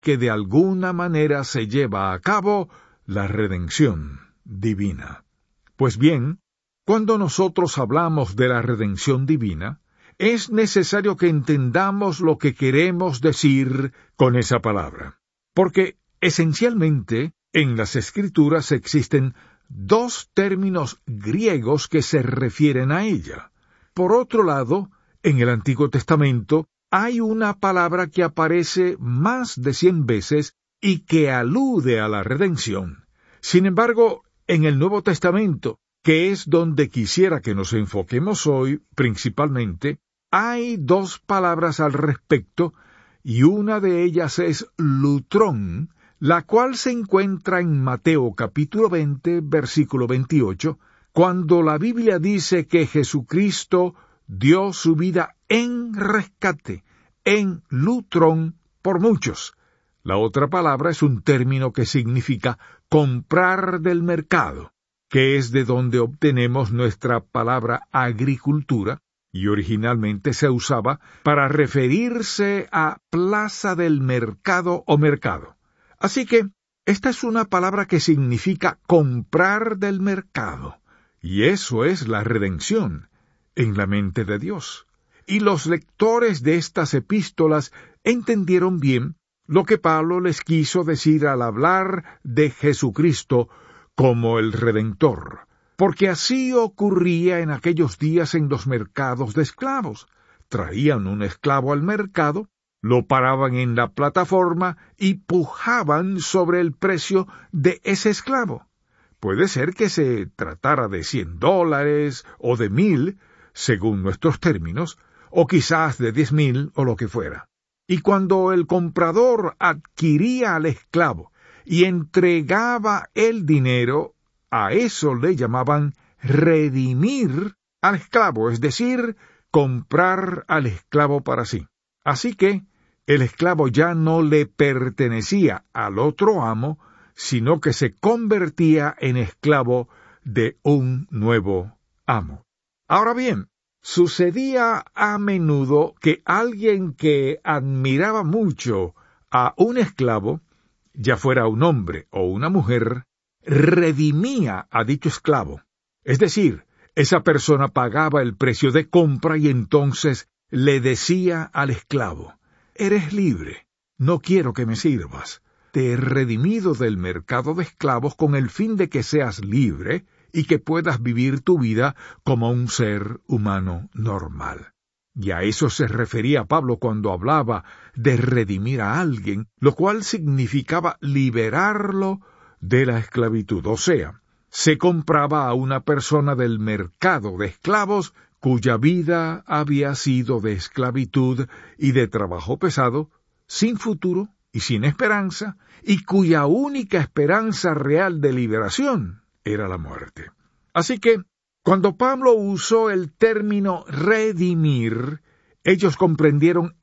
que de alguna manera se lleva a cabo la redención divina. Pues bien, cuando nosotros hablamos de la redención divina, es necesario que entendamos lo que queremos decir con esa palabra. Porque, esencialmente, en las Escrituras existen dos términos griegos que se refieren a ella. Por otro lado, en el Antiguo Testamento hay una palabra que aparece más de 100 veces y que alude a la redención. Sin embargo, en el Nuevo Testamento, que es donde quisiera que nos enfoquemos hoy principalmente, hay dos palabras al respecto, y una de ellas es lutrón, la cual se encuentra en Mateo capítulo 20, versículo 28, cuando la Biblia dice que Jesucristo dio su vida en rescate, en lutrón, por muchos. La otra palabra es un término que significa comprar del mercado, que es de donde obtenemos nuestra palabra agricultura, y originalmente se usaba para referirse a plaza del mercado o mercado. Así que, esta es una palabra que significa comprar del mercado, y eso es la redención en la mente de Dios. Y los lectores de estas epístolas entendieron bien lo que Pablo les quiso decir al hablar de Jesucristo como el Redentor, porque así ocurría en aquellos días en los mercados de esclavos. Traían un esclavo al mercado, lo paraban en la plataforma y pujaban sobre el precio de ese esclavo. Puede ser que se tratara de $100 o de 1,000, según nuestros términos, o quizás de 10,000 o lo que fuera. Y cuando el comprador adquiría al esclavo y entregaba el dinero, a eso le llamaban redimir al esclavo, es decir, comprar al esclavo para sí. Así que el esclavo ya no le pertenecía al otro amo, sino que se convertía en esclavo de un nuevo amo. Ahora bien, sucedía a menudo que alguien que admiraba mucho a un esclavo, ya fuera un hombre o una mujer, redimía a dicho esclavo. Es decir, esa persona pagaba el precio de compra y entonces le decía al esclavo: «Eres libre, no quiero que me sirvas. Te he redimido del mercado de esclavos con el fin de que seas libre y que puedas vivir tu vida como un ser humano normal». Y a eso se refería Pablo cuando hablaba de redimir a alguien, lo cual significaba liberarlo de la esclavitud. O sea, se compraba a una persona del mercado de esclavos cuya vida había sido de esclavitud y de trabajo pesado, sin futuro y sin esperanza, y cuya única esperanza real de liberación era la muerte. Así que, cuando Pablo usó el término redimir, ellos comprendieron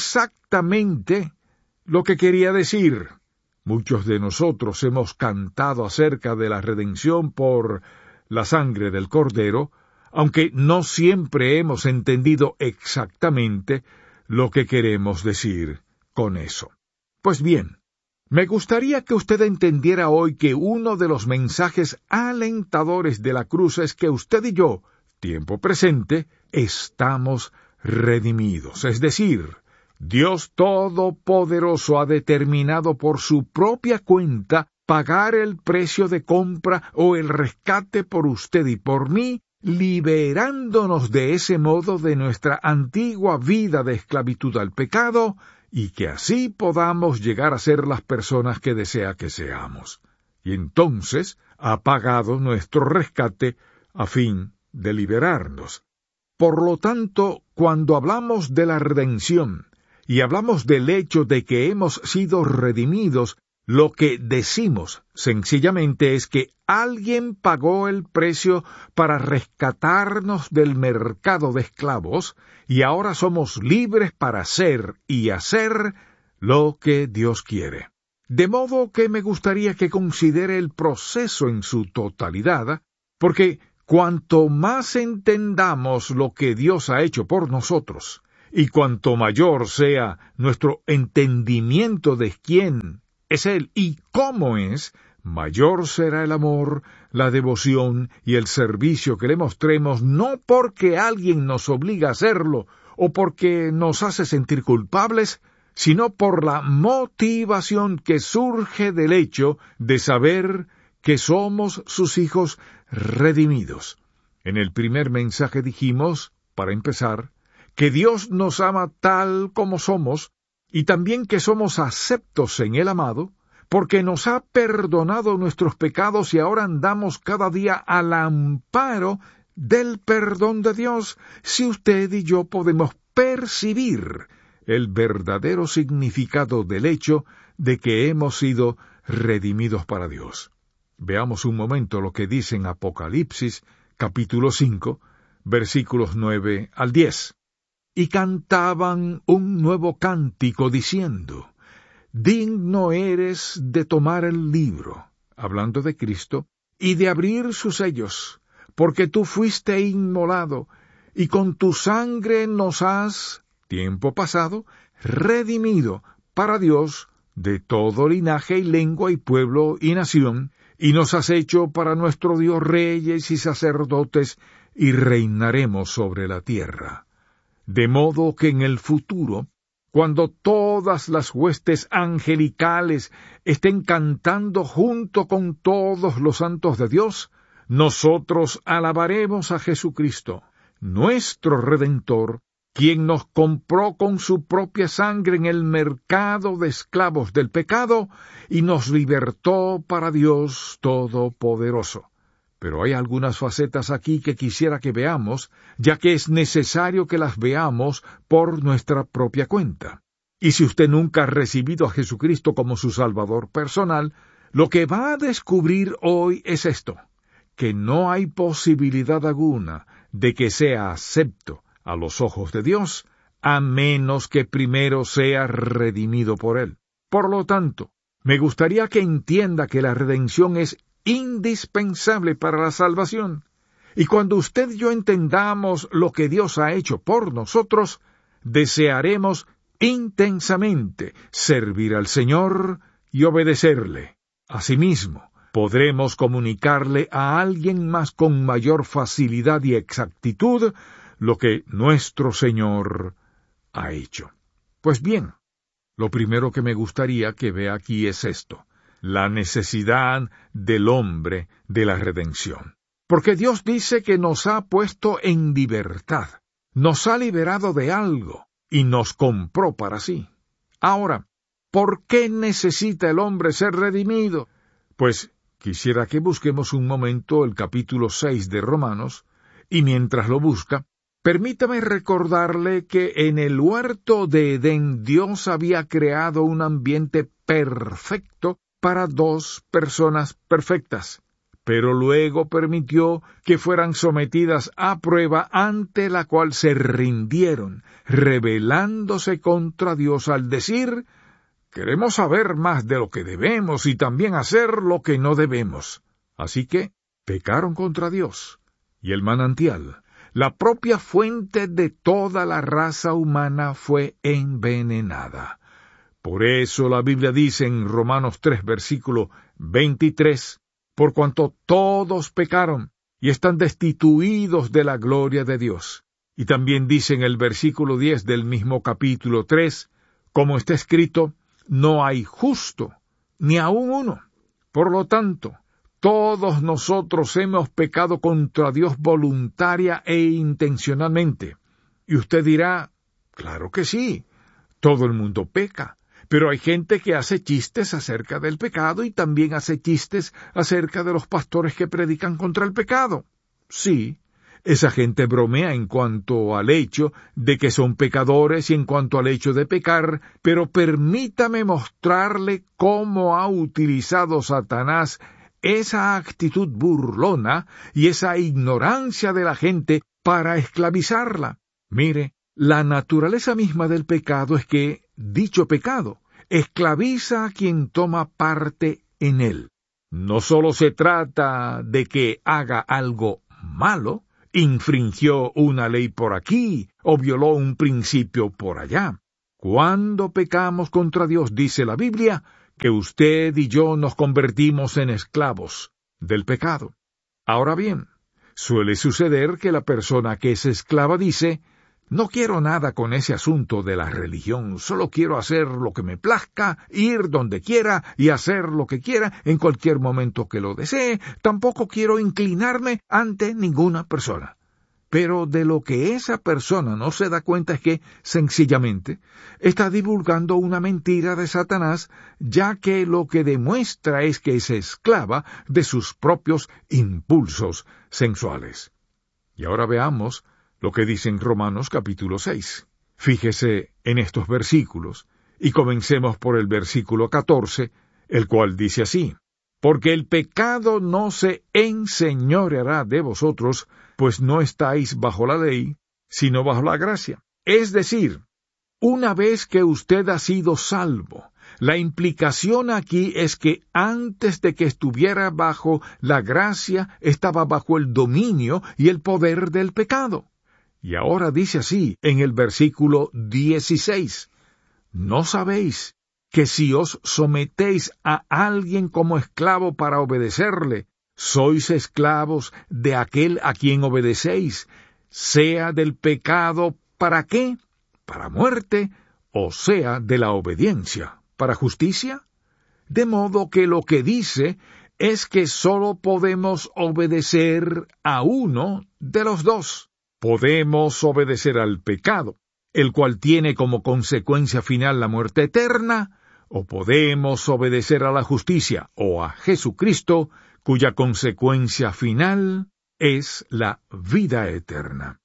exactamente lo que quería decir. Muchos de nosotros hemos cantado acerca de la redención por la sangre del Cordero, aunque no siempre hemos entendido exactamente lo que queremos decir con eso. Pues bien, me gustaría que usted entendiera hoy que uno de los mensajes alentadores de la cruz es que usted y yo, tiempo presente, estamos redimidos. Es decir, Dios Todopoderoso ha determinado por su propia cuenta pagar el precio de compra o el rescate por usted y por mí, liberándonos de ese modo de nuestra antigua vida de esclavitud al pecado, y que así podamos llegar a ser las personas que desea que seamos. Y entonces ha pagado nuestro rescate a fin de liberarnos. Por lo tanto, cuando hablamos de la redención y hablamos del hecho de que hemos sido redimidos, lo que decimos sencillamente es que alguien pagó el precio para rescatarnos del mercado de esclavos y ahora somos libres para ser y hacer lo que Dios quiere. De modo que me gustaría que considere el proceso en su totalidad, porque cuanto más entendamos lo que Dios ha hecho por nosotros y cuanto mayor sea nuestro entendimiento de quién es Él y cómo es, mayor será el amor, la devoción y el servicio que le mostremos, no porque alguien nos obliga a hacerlo o porque nos hace sentir culpables, sino por la motivación que surge del hecho de saber que somos sus hijos redimidos. En el primer mensaje dijimos, para empezar, que Dios nos ama tal como somos, y también que somos aceptos en el amado, porque nos ha perdonado nuestros pecados y ahora andamos cada día al amparo del perdón de Dios, si usted y yo podemos percibir el verdadero significado del hecho de que hemos sido redimidos para Dios. Veamos un momento lo que dice en Apocalipsis, capítulo 5, versículos 9 al 10. Y cantaban un nuevo cántico diciendo: Digno eres de tomar el libro, hablando de Cristo, y de abrir sus sellos, porque tú fuiste inmolado, y con tu sangre nos has, tiempo pasado, redimido para Dios de todo linaje y lengua y pueblo y nación, y nos has hecho para nuestro Dios reyes y sacerdotes, y reinaremos sobre la tierra. De modo que en el futuro, cuando todas las huestes angelicales estén cantando junto con todos los santos de Dios, nosotros alabaremos a Jesucristo, nuestro Redentor, quien nos compró con su propia sangre en el mercado de esclavos del pecado y nos libertó para Dios Todopoderoso. Pero hay algunas facetas aquí que quisiera que veamos, ya que es necesario que las veamos por nuestra propia cuenta. Y si usted nunca ha recibido a Jesucristo como su Salvador personal, lo que va a descubrir hoy es esto, que no hay posibilidad alguna de que sea acepto a los ojos de Dios, a menos que primero sea redimido por Él. Por lo tanto, me gustaría que entienda que la redención es indispensable para la salvación. Y cuando usted y yo entendamos lo que Dios ha hecho por nosotros, desearemos intensamente servir al Señor y obedecerle. Asimismo, podremos comunicarle a alguien más con mayor facilidad y exactitud lo que nuestro Señor ha hecho. Pues bien, lo primero que me gustaría que vea aquí es esto: la necesidad del hombre de la redención. Porque Dios dice que nos ha puesto en libertad, nos ha liberado de algo y nos compró para sí. Ahora, ¿por qué necesita el hombre ser redimido? Pues quisiera que busquemos un momento el capítulo 6 de Romanos, y mientras lo busca, permítame recordarle que en el huerto de Edén Dios había creado un ambiente perfecto para dos personas perfectas, pero luego permitió que fueran sometidas a prueba ante la cual se rindieron, rebelándose contra Dios al decir: queremos saber más de lo que debemos y también hacer lo que no debemos. Así que pecaron contra Dios, y el manantial, la propia fuente de toda la raza humana, fue envenenada. Por eso la Biblia dice en Romanos 3, versículo 23, por cuanto todos pecaron y están destituidos de la gloria de Dios. Y también dice en el versículo 10 del mismo capítulo 3, como está escrito, no hay justo, ni aun uno. Por lo tanto, todos nosotros hemos pecado contra Dios voluntaria e intencionalmente. Y usted dirá, claro que sí, todo el mundo peca. Pero hay gente que hace chistes acerca del pecado y también hace chistes acerca de los pastores que predican contra el pecado. Sí, esa gente bromea en cuanto al hecho de que son pecadores y en cuanto al hecho de pecar, pero permítame mostrarle cómo ha utilizado Satanás esa actitud burlona y esa ignorancia de la gente para esclavizarla. Mire, la naturaleza misma del pecado es que dicho pecado esclaviza a quien toma parte en él. No solo se trata de que haga algo malo, infringió una ley por aquí o violó un principio por allá. Cuando pecamos contra Dios, dice la Biblia, que usted y yo nos convertimos en esclavos del pecado. Ahora bien, suele suceder que la persona que es esclava dice: no quiero nada con ese asunto de la religión, solo quiero hacer lo que me plazca, ir donde quiera y hacer lo que quiera en cualquier momento que lo desee, tampoco quiero inclinarme ante ninguna persona. Pero de lo que esa persona no se da cuenta es que, sencillamente, está divulgando una mentira de Satanás, ya que lo que demuestra es que es esclava de sus propios impulsos sensuales. Y ahora veamos lo que dice en Romanos capítulo 6. Fíjese en estos versículos, y comencemos por el versículo 14, el cual dice así: porque el pecado no se enseñoreará de vosotros, pues no estáis bajo la ley, sino bajo la gracia. Es decir, una vez que usted ha sido salvo, la implicación aquí es que antes de que estuviera bajo la gracia, estaba bajo el dominio y el poder del pecado. Y ahora dice así en el versículo 16, ¿no sabéis que si os sometéis a alguien como esclavo para obedecerle, sois esclavos de aquel a quien obedecéis, sea del pecado, ¿para qué? Para muerte, o sea de la obediencia, ¿para justicia? De modo que lo que dice es que sólo podemos obedecer a uno de los dos. Podemos obedecer al pecado, el cual tiene como consecuencia final la muerte eterna, o podemos obedecer a la justicia o a Jesucristo, cuya consecuencia final es la vida eterna.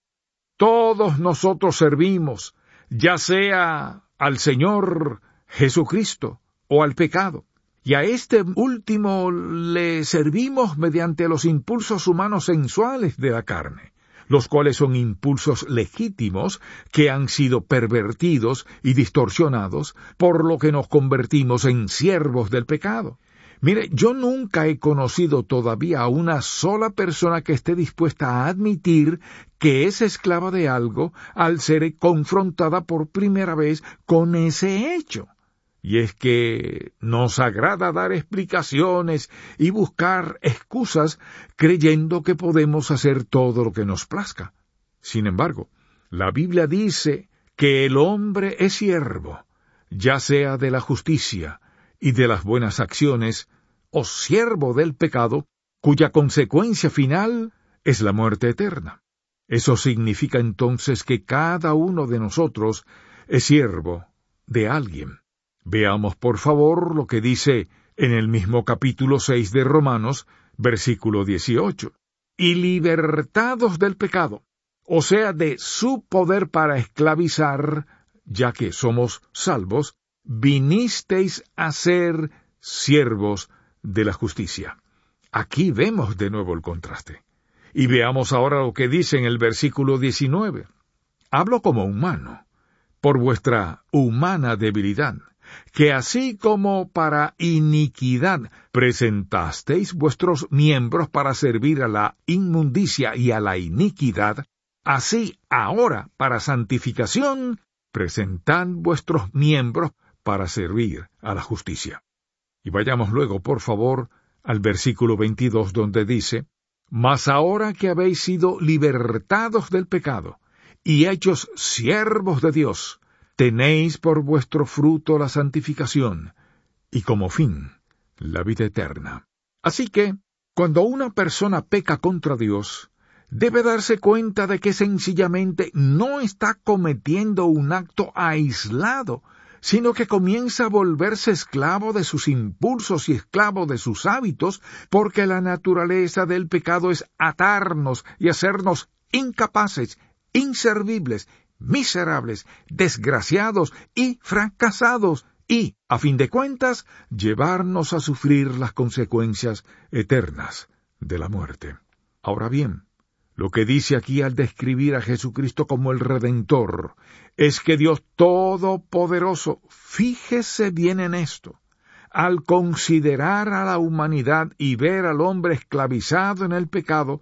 Todos nosotros servimos, ya sea al Señor Jesucristo o al pecado, y a este último le servimos mediante los impulsos humanos sensuales de la carne, los cuales son impulsos legítimos que han sido pervertidos y distorsionados, por lo que nos convertimos en siervos del pecado. Mire, yo nunca he conocido todavía a una sola persona que esté dispuesta a admitir que es esclava de algo al ser confrontada por primera vez con ese hecho. Y es que nos agrada dar explicaciones y buscar excusas creyendo que podemos hacer todo lo que nos plazca. Sin embargo, la Biblia dice que el hombre es siervo, ya sea de la justicia y de las buenas acciones, o siervo del pecado, cuya consecuencia final es la muerte eterna. Eso significa entonces que cada uno de nosotros es siervo de alguien. Veamos por favor lo que dice en el mismo capítulo 6 de Romanos, versículo 18. Y libertados del pecado, o sea, de su poder para esclavizar, ya que somos salvos, vinisteis a ser siervos de la justicia. Aquí vemos de nuevo el contraste. Y veamos ahora lo que dice en el versículo 19. Hablo como humano, por vuestra humana debilidad, que así como para iniquidad presentasteis vuestros miembros para servir a la inmundicia y a la iniquidad, así ahora para santificación presentad vuestros miembros para servir a la justicia. Y vayamos luego, por favor, al versículo 22, donde dice: Mas ahora que habéis sido libertados del pecado y hechos siervos de Dios, tenéis por vuestro fruto la santificación, y como fin, la vida eterna. Así que, cuando una persona peca contra Dios, debe darse cuenta de que sencillamente no está cometiendo un acto aislado, sino que comienza a volverse esclavo de sus impulsos y esclavo de sus hábitos, porque la naturaleza del pecado es atarnos y hacernos incapaces, inservibles, miserables, desgraciados y fracasados, y, a fin de cuentas, llevarnos a sufrir las consecuencias eternas de la muerte. Ahora bien, lo que dice aquí al describir a Jesucristo como el Redentor es que Dios Todopoderoso, fíjese bien en esto, al considerar a la humanidad y ver al hombre esclavizado en el pecado,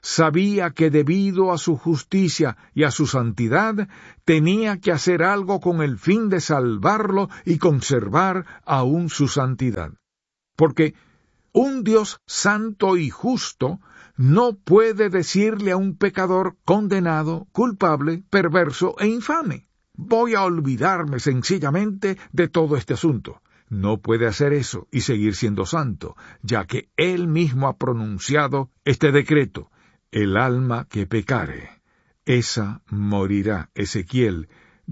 sabía que debido a su justicia y a su santidad, tenía que hacer algo con el fin de salvarlo y conservar aún su santidad. Porque un Dios santo y justo no puede decirle a un pecador condenado, culpable, perverso e infame: voy a olvidarme sencillamente de todo este asunto. No puede hacer eso y seguir siendo santo, ya que Él mismo ha pronunciado este decreto: el alma que pecare, esa morirá. Ezequiel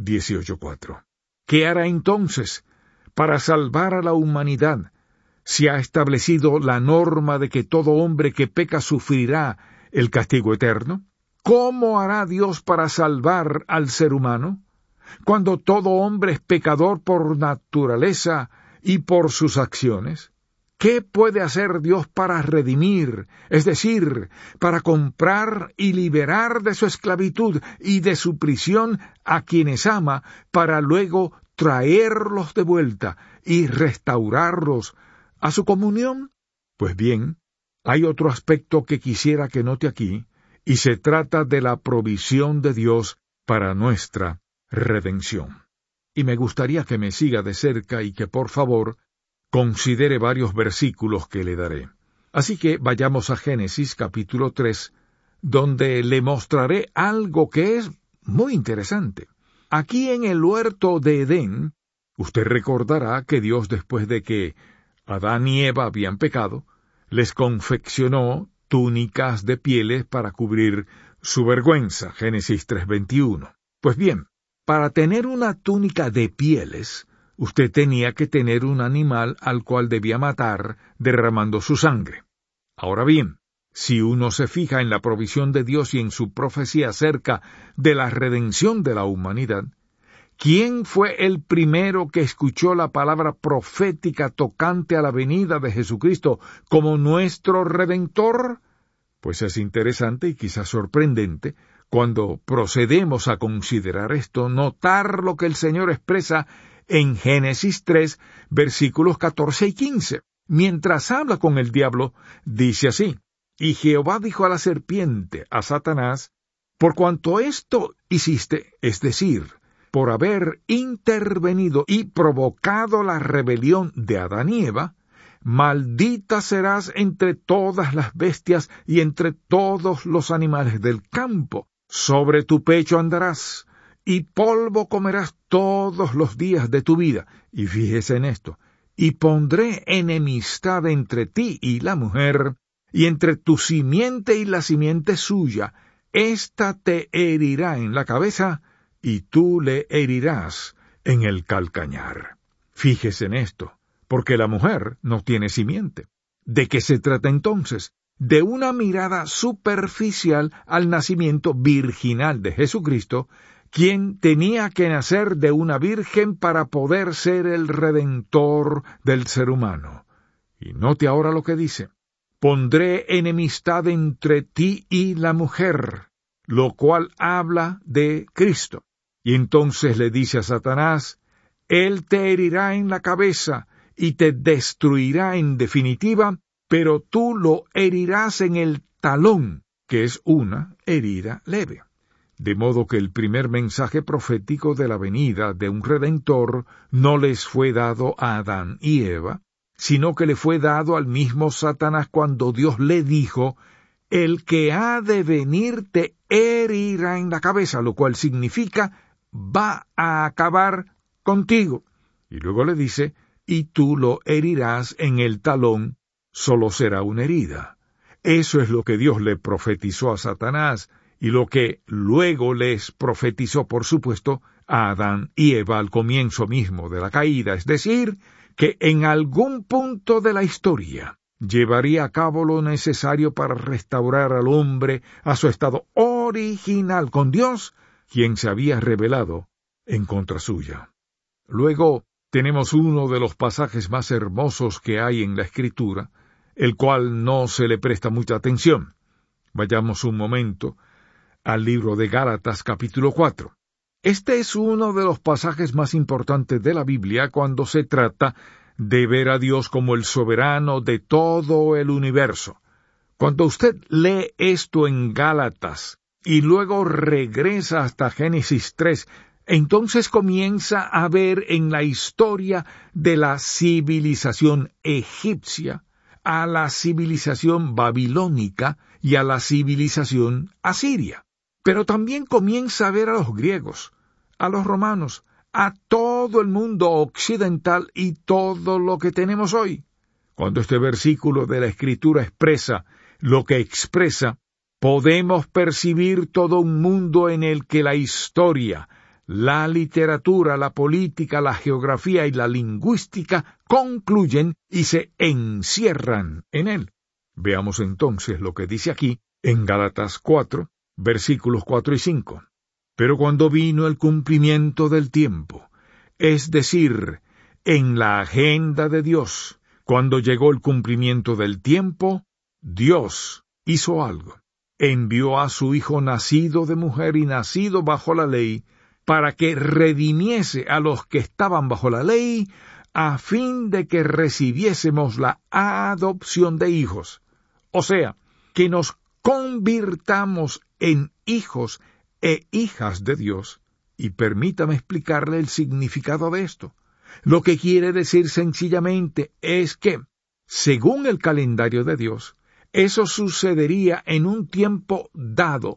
18:4. ¿Qué hará entonces para salvar a la humanidad? Se ha establecido la norma de que todo hombre que peca sufrirá el castigo eterno. ¿Cómo hará Dios para salvar al ser humano, cuando todo hombre es pecador por naturaleza y por sus acciones? ¿Qué puede hacer Dios para redimir, es decir, para comprar y liberar de su esclavitud y de su prisión a quienes ama, para luego traerlos de vuelta y restaurarlos a su comunión? Pues bien, hay otro aspecto que quisiera que note aquí, y se trata de la provisión de Dios para nuestra redención. Y me gustaría que me siga de cerca y que, por favor, considere varios versículos que le daré. Así que vayamos a Génesis capítulo 3, donde le mostraré algo que es muy interesante. Aquí en el huerto de Edén, usted recordará que Dios, después de que Adán y Eva habían pecado, les confeccionó túnicas de pieles para cubrir su vergüenza. Génesis 3:21. Pues bien, para tener una túnica de pieles, usted tenía que tener un animal al cual debía matar derramando su sangre. Ahora bien, si uno se fija en la provisión de Dios y en su profecía acerca de la redención de la humanidad, ¿quién fue el primero que escuchó la palabra profética tocante a la venida de Jesucristo como nuestro Redentor? Pues es interesante y quizás sorprendente, cuando procedemos a considerar esto, notar lo que el Señor expresa en Génesis 3, versículos 14 y 15. Mientras habla con el diablo, dice así: y Jehová dijo a la serpiente, a Satanás: por cuanto esto hiciste, es decir, por haber intervenido y provocado la rebelión de Adán y Eva, maldita serás entre todas las bestias y entre todos los animales del campo. Sobre tu pecho andarás, y polvo comerás todos los días de tu vida. Y fíjese en esto: y pondré enemistad entre ti y la mujer, y entre tu simiente y la simiente suya. Ésta te herirá en la cabeza, y tú le herirás en el calcañar. Fíjese en esto, porque la mujer no tiene simiente. ¿De qué se trata entonces? De una mirada superficial al nacimiento virginal de Jesucristo, quien tenía que nacer de una virgen para poder ser el redentor del ser humano. Y note ahora lo que dice: pondré enemistad entre ti y la mujer, lo cual habla de Cristo. Y entonces le dice a Satanás: él te herirá en la cabeza y te destruirá en definitiva, pero tú lo herirás en el talón, que es una herida leve. De modo que el primer mensaje profético de la venida de un Redentor no les fue dado a Adán y Eva, sino que le fue dado al mismo Satanás cuando Dios le dijo: el que ha de venir te herirá en la cabeza, lo cual significa: va a acabar contigo. Y luego le dice: y tú lo herirás en el talón, solo será una herida. Eso es lo que Dios le profetizó a Satanás, y lo que luego les profetizó, por supuesto, a Adán y Eva al comienzo mismo de la caída, es decir, que en algún punto de la historia llevaría a cabo lo necesario para restaurar al hombre a su estado original con Dios, quien se había rebelado en contra suya. Luego tenemos uno de los pasajes más hermosos que hay en la Escritura, el cual no se le presta mucha atención. Vayamos un momento al libro de Gálatas capítulo 4. Este es uno de los pasajes más importantes de la Biblia cuando se trata de ver a Dios como el soberano de todo el universo. Cuando usted lee esto en Gálatas y luego regresa hasta Génesis 3, entonces comienza a ver en la historia de la civilización egipcia, a la civilización babilónica y a la civilización asiria. Pero también comienza a ver a los griegos, a los romanos, a todo el mundo occidental y todo lo que tenemos hoy. Cuando este versículo de la Escritura expresa lo que expresa, podemos percibir todo un mundo en el que la historia, la literatura, la política, la geografía y la lingüística concluyen y se encierran en él. Veamos entonces lo que dice aquí en Gálatas 4, versículos 4 y 5. Pero cuando vino el cumplimiento del tiempo, es decir, en la agenda de Dios, cuando llegó el cumplimiento del tiempo, Dios hizo algo. Envió a su Hijo nacido de mujer y nacido bajo la ley, para que redimiese a los que estaban bajo la ley, a fin de que recibiésemos la adopción de hijos. O sea, que nos convirtamos en hijos e hijas de Dios. Y permítame explicarle el significado de esto. Lo que quiere decir sencillamente es que, según el calendario de Dios, eso sucedería en un tiempo dado,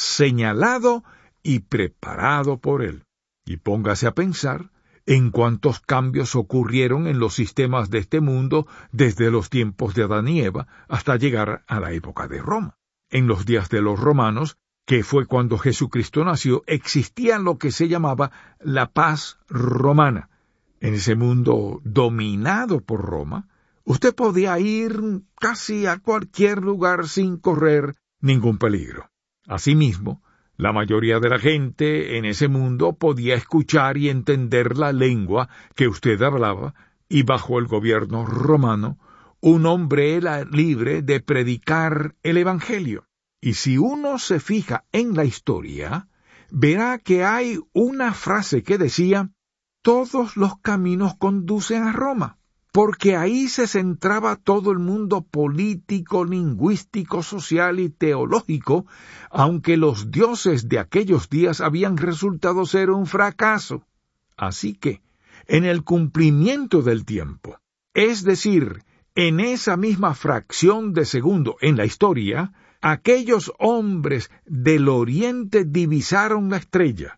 señalado y preparado por Él. Y póngase a pensar en cuántos cambios ocurrieron en los sistemas de este mundo desde los tiempos de Adán y Eva hasta llegar a la época de Roma. En los días de los romanos, que fue cuando Jesucristo nació, existía lo que se llamaba la paz romana. En ese mundo dominado por Roma, usted podía ir casi a cualquier lugar sin correr ningún peligro. Asimismo, la mayoría de la gente en ese mundo podía escuchar y entender la lengua que usted hablaba, y bajo el gobierno romano, un hombre era libre de predicar el Evangelio. Y si uno se fija en la historia, verá que hay una frase que decía: todos los caminos conducen a Roma, porque ahí se centraba todo el mundo político, lingüístico, social y teológico, aunque los dioses de aquellos días habían resultado ser un fracaso. Así que, en el cumplimiento del tiempo, es decir, en esa misma fracción de segundo en la historia, aquellos hombres del oriente divisaron la estrella,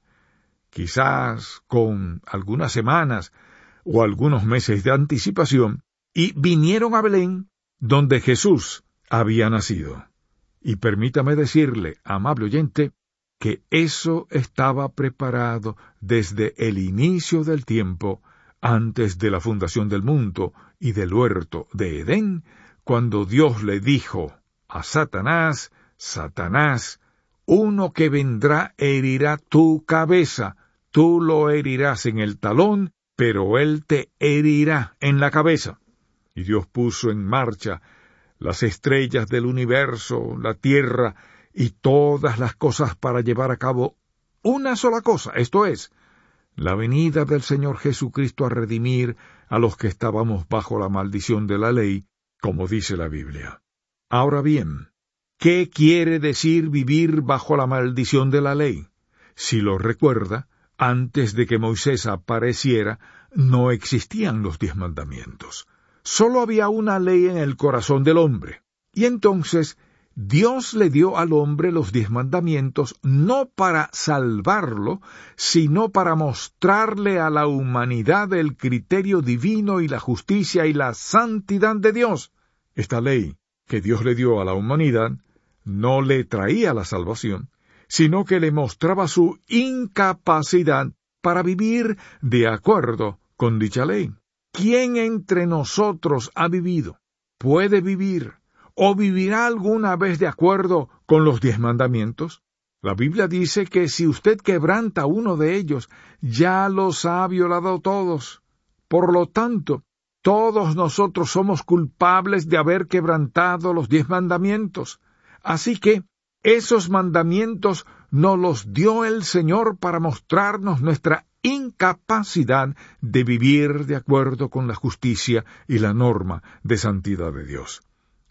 quizás con algunas semanas o algunos meses de anticipación, y vinieron a Belén, donde Jesús había nacido. Y permítame decirle, amable oyente, que eso estaba preparado desde el inicio del tiempo, antes de la fundación del mundo y del huerto de Edén, cuando Dios le dijo a Satanás: Satanás, uno que vendrá herirá tu cabeza, tú lo herirás en el talón, pero él te herirá en la cabeza. Y Dios puso en marcha las estrellas del universo, la tierra y todas las cosas para llevar a cabo una sola cosa, esto es, la venida del Señor Jesucristo a redimir a los que estábamos bajo la maldición de la ley, como dice la Biblia. Ahora bien, ¿qué quiere decir vivir bajo la maldición de la ley? Si lo recuerda, antes de que Moisés apareciera, no existían los 10 mandamientos. Solo había una ley en el corazón del hombre. Y entonces, Dios le dio al hombre los 10 mandamientos no para salvarlo, sino para mostrarle a la humanidad el criterio divino y la justicia y la santidad de Dios. Esta ley que Dios le dio a la humanidad no le traía la salvación, sino que le mostraba su incapacidad para vivir de acuerdo con dicha ley. ¿Quién entre nosotros ha vivido, puede vivir o vivirá alguna vez de acuerdo con los 10 mandamientos? La Biblia dice que si usted quebranta uno de ellos, ya los ha violado todos. Por lo tanto, todos nosotros somos culpables de haber quebrantado los 10 mandamientos. Así que esos mandamientos nos los dio el Señor para mostrarnos nuestra incapacidad de vivir de acuerdo con la justicia y la norma de santidad de Dios.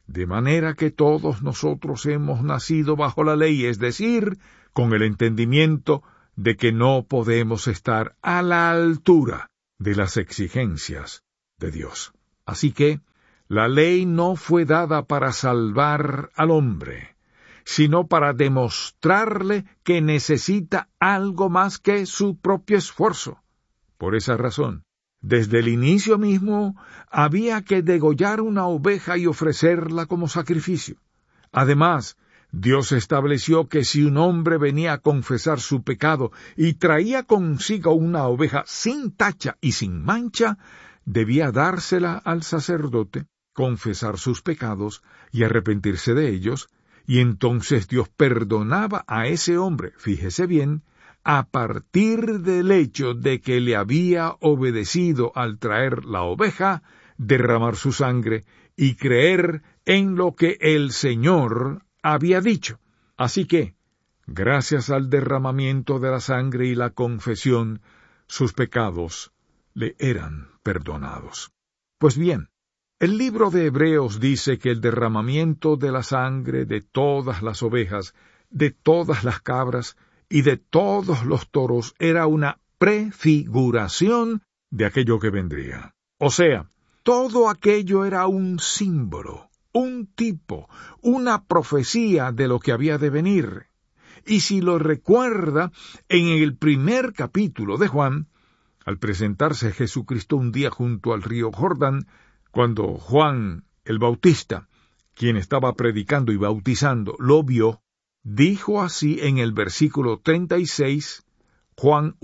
De manera que todos nosotros hemos nacido bajo la ley, es decir, con el entendimiento de que no podemos estar a la altura de las exigencias de Dios. Así que la ley no fue dada para salvar al hombre, sino para demostrarle que necesita algo más que su propio esfuerzo. Por esa razón, desde el inicio mismo había que degollar una oveja y ofrecerla como sacrificio. Además, Dios estableció que si un hombre venía a confesar su pecado y traía consigo una oveja sin tacha y sin mancha, debía dársela al sacerdote, confesar sus pecados y arrepentirse de ellos, y entonces Dios perdonaba a ese hombre, fíjese bien, a partir del hecho de que le había obedecido al traer la oveja, derramar su sangre y creer en lo que el Señor había dicho. Así que, gracias al derramamiento de la sangre y la confesión, sus pecados le eran perdonados. Pues bien, el libro de Hebreos dice que el derramamiento de la sangre de todas las ovejas, de todas las cabras y de todos los toros era una prefiguración de aquello que vendría. O sea, todo aquello era un símbolo, un tipo, una profecía de lo que había de venir. Y si lo recuerda, en el primer capítulo de Juan, al presentarse Jesucristo un día junto al río Jordán, cuando Juan el Bautista, quien estaba predicando y bautizando, lo vio, dijo así en el versículo 36, Juan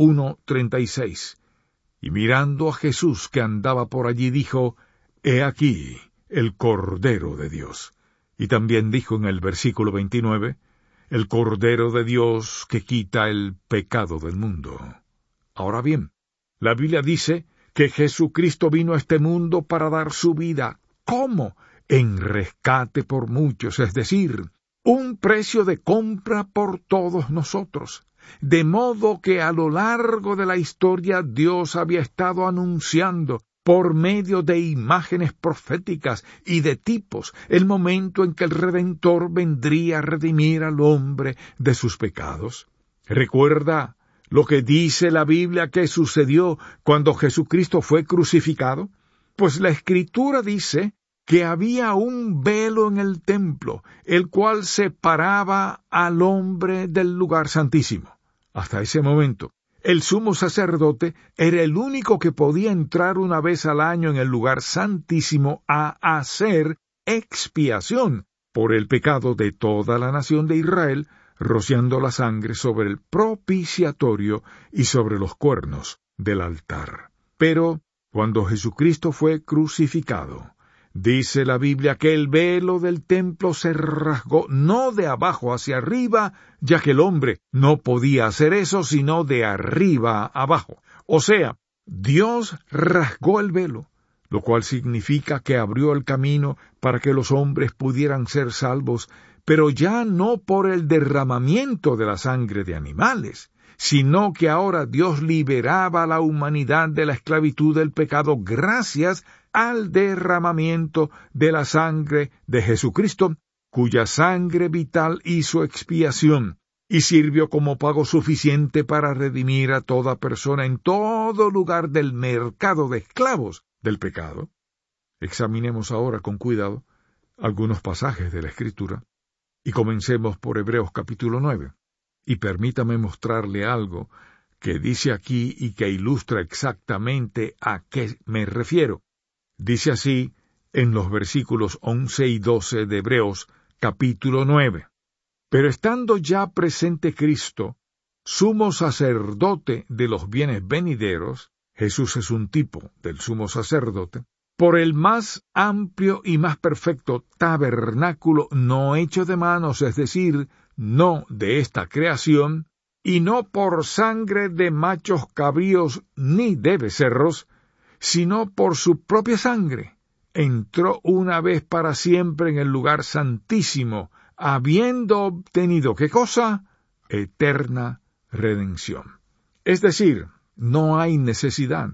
1:36, y mirando a Jesús que andaba por allí, dijo, «He aquí el Cordero de Dios». Y también dijo en el versículo 29, «El Cordero de Dios que quita el pecado del mundo». Ahora bien, la Biblia dice que Jesucristo vino a este mundo para dar su vida. ¿Cómo? En rescate por muchos, es decir, un precio de compra por todos nosotros. De modo que a lo largo de la historia Dios había estado anunciando, por medio de imágenes proféticas y de tipos, el momento en que el Redentor vendría a redimir al hombre de sus pecados. ¿Recuerda lo que dice la Biblia que sucedió cuando Jesucristo fue crucificado? Pues la Escritura dice que había un velo en el templo, el cual separaba al hombre del lugar santísimo. Hasta ese momento, el sumo sacerdote era el único que podía entrar una vez al año en el lugar santísimo a hacer expiación por el pecado de toda la nación de Israel, rociando la sangre sobre el propiciatorio y sobre los cuernos del altar. Pero cuando Jesucristo fue crucificado, dice la Biblia que el velo del templo se rasgó no de abajo hacia arriba, ya que el hombre no podía hacer eso sino de arriba a abajo. O sea, Dios rasgó el velo, lo cual significa que abrió el camino para que los hombres pudieran ser salvos, pero ya no por el derramamiento de la sangre de animales, sino que ahora Dios liberaba a la humanidad de la esclavitud del pecado gracias al derramamiento de la sangre de Jesucristo, cuya sangre vital hizo expiación y sirvió como pago suficiente para redimir a toda persona en todo lugar del mercado de esclavos del pecado. Examinemos ahora con cuidado algunos pasajes de la Escritura y comencemos por Hebreos capítulo 9. Y permítame mostrarle algo que dice aquí y que ilustra exactamente a qué me refiero. Dice así en los versículos 11 y 12 de Hebreos capítulo 9. Pero estando ya presente Cristo, sumo sacerdote de los bienes venideros, Jesús es un tipo del sumo sacerdote, por el más amplio y más perfecto tabernáculo no hecho de manos, es decir, no de esta creación, y no por sangre de machos cabríos ni de becerros, sino por su propia sangre, entró una vez para siempre en el lugar santísimo, habiendo obtenido, ¿qué cosa? Eterna redención. Es decir, no hay necesidad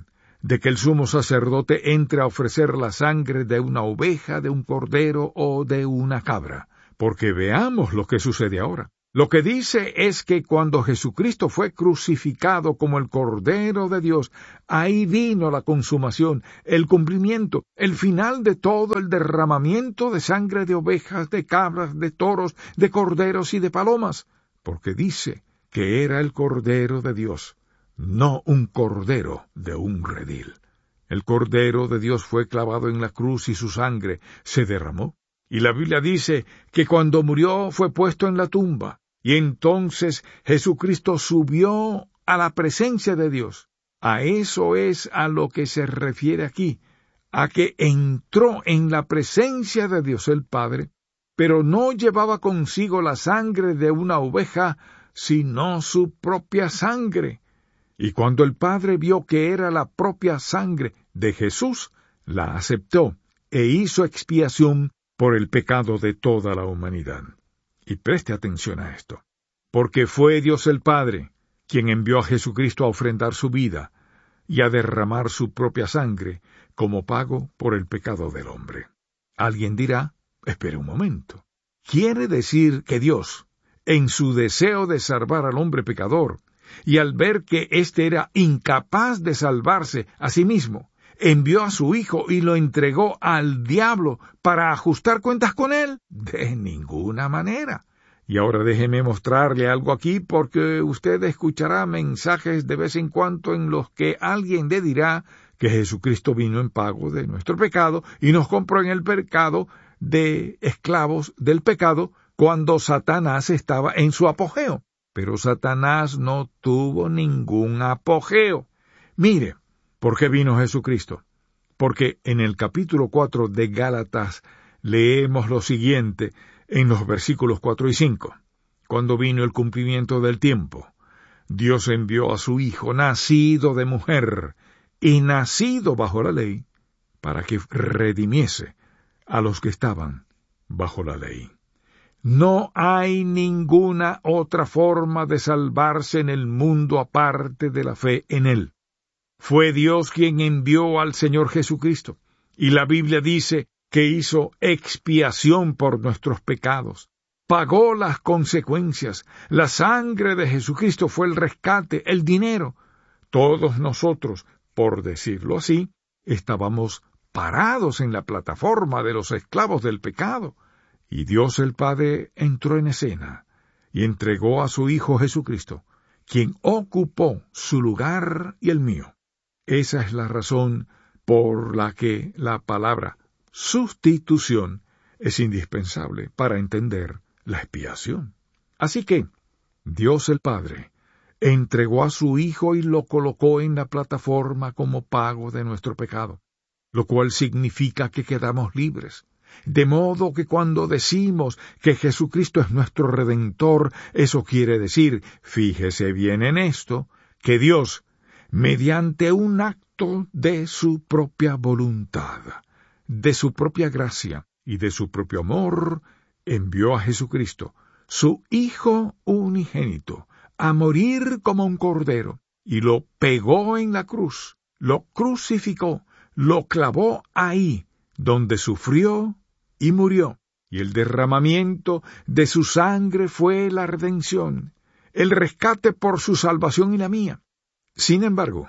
de que el sumo sacerdote entre a ofrecer la sangre de una oveja, de un cordero o de una cabra. Porque veamos lo que sucede ahora. Lo que dice es que cuando Jesucristo fue crucificado como el Cordero de Dios, ahí vino la consumación, el cumplimiento, el final de todo el derramamiento de sangre de ovejas, de cabras, de toros, de corderos y de palomas, porque dice que era el Cordero de Dios, no un cordero de un redil. El Cordero de Dios fue clavado en la cruz y su sangre se derramó. Y la Biblia dice que cuando murió fue puesto en la tumba. Y entonces Jesucristo subió a la presencia de Dios. A eso es a lo que se refiere aquí, a que entró en la presencia de Dios el Padre, pero no llevaba consigo la sangre de una oveja, sino su propia sangre. Y cuando el Padre vio que era la propia sangre de Jesús, la aceptó e hizo expiación por el pecado de toda la humanidad. Y preste atención a esto, porque fue Dios el Padre quien envió a Jesucristo a ofrendar su vida y a derramar su propia sangre como pago por el pecado del hombre. Alguien dirá, espere un momento, ¿quiere decir que Dios, en su deseo de salvar al hombre pecador, y al ver que éste era incapaz de salvarse a sí mismo, envió a su Hijo y lo entregó al diablo para ajustar cuentas con él? De ninguna manera. Y ahora déjeme mostrarle algo aquí, porque usted escuchará mensajes de vez en cuando en los que alguien le dirá que Jesucristo vino en pago de nuestro pecado y nos compró en el pecado de esclavos del pecado cuando Satanás estaba en su apogeo. Pero Satanás no tuvo ningún apogeo. Mire, ¿por qué vino Jesucristo? Porque en el capítulo 4 de Gálatas leemos lo siguiente en los versículos 4 y 5. Cuando vino el cumplimiento del tiempo, Dios envió a su Hijo, nacido de mujer y nacido bajo la ley, para que redimiese a los que estaban bajo la ley. No hay ninguna otra forma de salvarse en el mundo aparte de la fe en Él. Fue Dios quien envió al Señor Jesucristo, y la Biblia dice que hizo expiación por nuestros pecados, pagó las consecuencias. La sangre de Jesucristo fue el rescate, el dinero. Todos nosotros, por decirlo así, estábamos parados en la plataforma de los esclavos del pecado, y Dios el Padre entró en escena y entregó a su Hijo Jesucristo, quien ocupó su lugar y el mío. Esa es la razón por la que la palabra sustitución es indispensable para entender la expiación. Así que Dios el Padre entregó a su Hijo y lo colocó en la plataforma como pago de nuestro pecado, lo cual significa que quedamos libres. De modo que cuando decimos que Jesucristo es nuestro Redentor, eso quiere decir, fíjese bien en esto, que Dios, mediante un acto de su propia voluntad, de su propia gracia y de su propio amor, envió a Jesucristo, su Hijo unigénito, a morir como un cordero, y lo pegó en la cruz, lo crucificó, lo clavó ahí, donde sufrió y murió, y el derramamiento de su sangre fue la redención, el rescate por su salvación y la mía. Sin embargo,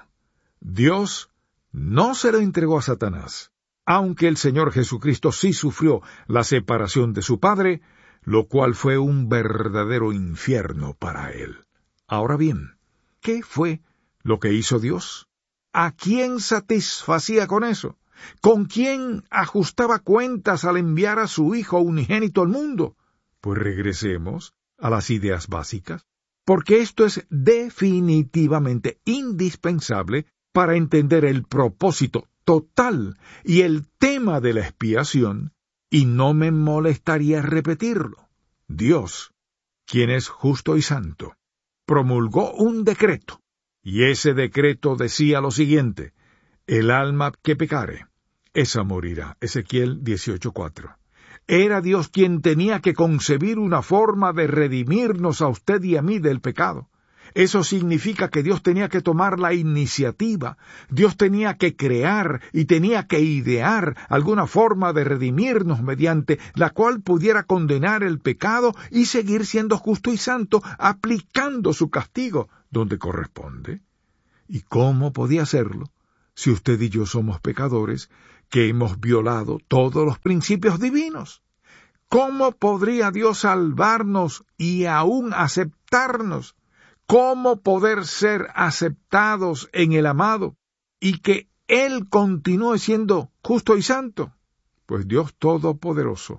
Dios no se lo entregó a Satanás, aunque el Señor Jesucristo sí sufrió la separación de su Padre, lo cual fue un verdadero infierno para él. Ahora bien, ¿qué fue lo que hizo Dios? ¿A quién satisfacía con eso? ¿Con quién ajustaba cuentas al enviar a su Hijo unigénito al mundo? Pues regresemos a las ideas básicas, porque esto es definitivamente indispensable para entender el propósito total y el tema de la expiación, y no me molestaría repetirlo. Dios, quien es justo y santo, promulgó un decreto, y ese decreto decía lo siguiente: el alma que pecare, esa morirá. Ezequiel 18:4. Era Dios quien tenía que concebir una forma de redimirnos a usted y a mí del pecado. Eso significa que Dios tenía que tomar la iniciativa, Dios tenía que crear y tenía que idear alguna forma de redimirnos mediante la cual pudiera condenar el pecado y seguir siendo justo y santo, aplicando su castigo donde corresponde. ¿Y cómo podía hacerlo si usted y yo somos pecadores que hemos violado todos los principios divinos? ¿Cómo podría Dios salvarnos y aún aceptarnos? ¿Cómo poder ser aceptados en el amado y que Él continúe siendo justo y santo? Pues Dios Todopoderoso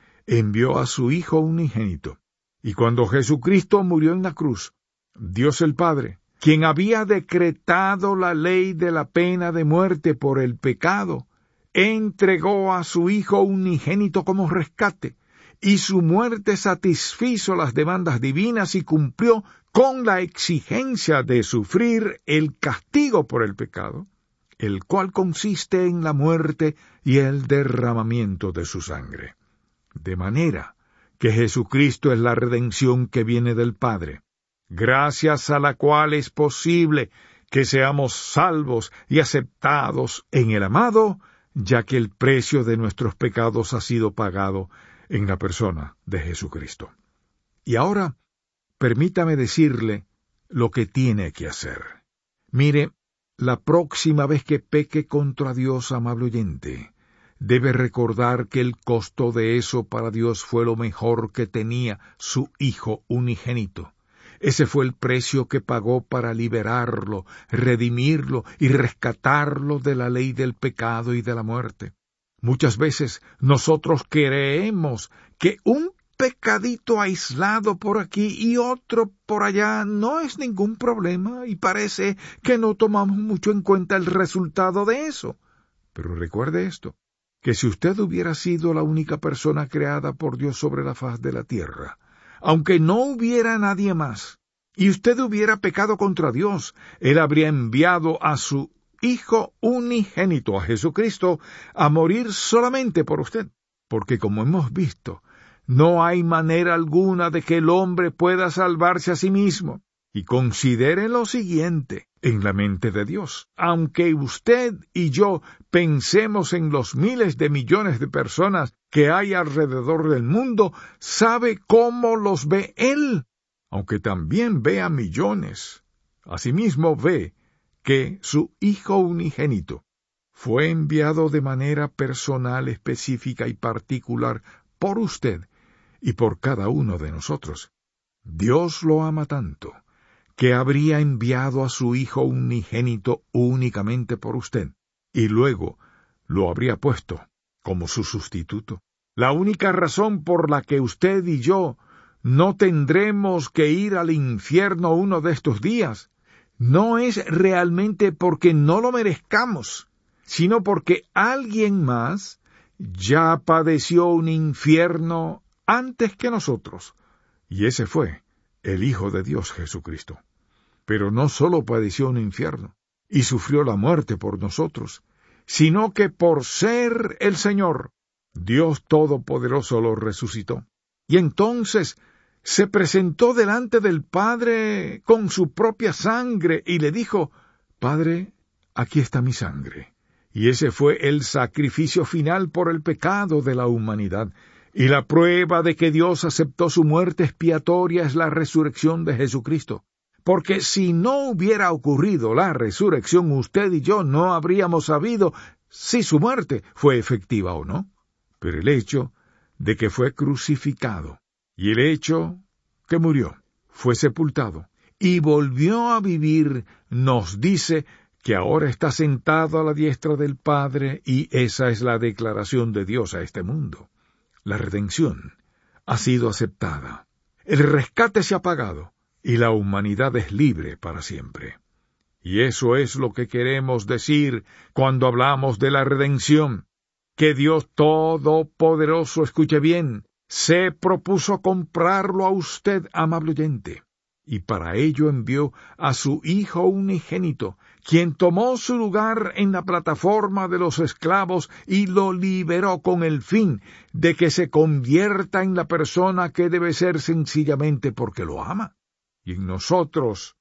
envió a su Hijo unigénito, y cuando Jesucristo murió en la cruz, Dios el Padre, quien había decretado la ley de la pena de muerte por el pecado, entregó a su Hijo unigénito como rescate, y su muerte satisfizo las demandas divinas y cumplió con la exigencia de sufrir el castigo por el pecado, el cual consiste en la muerte y el derramamiento de su sangre. De manera que Jesucristo es la redención que viene del Padre, gracias a la cual es posible que seamos salvos y aceptados en el amado, ya que el precio de nuestros pecados ha sido pagado en la persona de Jesucristo. Y ahora, permítame decirle lo que tiene que hacer. Mire, la próxima vez que peque contra Dios, amable oyente, debe recordar que el costo de eso para Dios fue lo mejor que tenía su Hijo unigénito. Ese fue el precio que pagó para liberarlo, redimirlo y rescatarlo de la ley del pecado y de la muerte. Muchas veces nosotros creemos que un pecadito aislado por aquí y otro por allá no es ningún problema y parece que no tomamos mucho en cuenta el resultado de eso. Pero recuerde esto, que si usted hubiera sido la única persona creada por Dios sobre la faz de la tierra, aunque no hubiera nadie más, y usted hubiera pecado contra Dios, Él habría enviado a su Hijo unigénito, a Jesucristo, a morir solamente por usted, porque como hemos visto, no hay manera alguna de que el hombre pueda salvarse a sí mismo. Y considere lo siguiente en la mente de Dios. Aunque usted y yo pensemos en los miles de millones de personas que hay alrededor del mundo, sabe cómo los ve Él, aunque también ve a millones. Asimismo ve que su Hijo unigénito fue enviado de manera personal, específica y particular por usted y por cada uno de nosotros. Dios lo ama tanto que habría enviado a su Hijo unigénito únicamente por usted, y luego lo habría puesto como su sustituto. La única razón por la que usted y yo no tendremos que ir al infierno uno de estos días no es realmente porque no lo merezcamos, sino porque alguien más ya padeció un infierno antes que nosotros, y ese fue el Hijo de Dios Jesucristo. Pero no solo padeció un infierno y sufrió la muerte por nosotros, sino que por ser el Señor, Dios Todopoderoso lo resucitó. Y entonces se presentó delante del Padre con su propia sangre y le dijo: Padre, aquí está mi sangre. Y ese fue el sacrificio final por el pecado de la humanidad. Y la prueba de que Dios aceptó su muerte expiatoria es la resurrección de Jesucristo. Porque si no hubiera ocurrido la resurrección, usted y yo no habríamos sabido si su muerte fue efectiva o no. Pero el hecho de que fue crucificado y el hecho que murió, fue sepultado y volvió a vivir, nos dice que ahora está sentado a la diestra del Padre, y esa es la declaración de Dios a este mundo. La redención ha sido aceptada, el rescate se ha pagado, y la humanidad es libre para siempre. Y eso es lo que queremos decir cuando hablamos de la redención, que Dios Todopoderoso, escuche bien, se propuso comprarlo a usted, amable oyente, y para ello envió a su Hijo unigénito, quien tomó su lugar en la plataforma de los esclavos y lo liberó con el fin de que se convierta en la persona que debe ser sencillamente porque lo ama. Y en nosotros